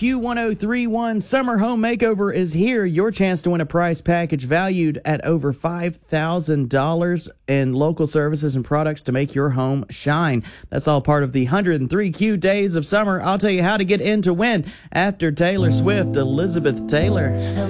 Q1031 Summer Home Makeover is here. Your chance to win a prize package valued at over $5,000 in local services and products to make your home shine. That's all part of the 103 Q Days of Summer. I'll tell you how to get in to win after Taylor Swift. Elizabeth Taylor.